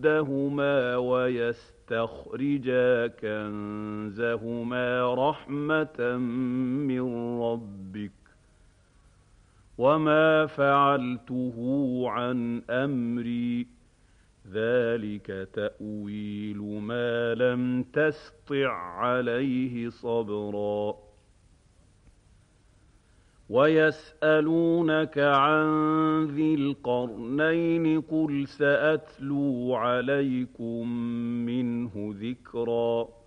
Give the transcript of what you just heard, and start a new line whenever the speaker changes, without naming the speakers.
يردهما ويستخرجا كنزهما رحمة من ربك وما فعلته عن أمري ذلك تأويل ما لم تسطع عليه صبرا ويسألونك عن ذي القرنين قل سأتلو عليكم منه ذكرا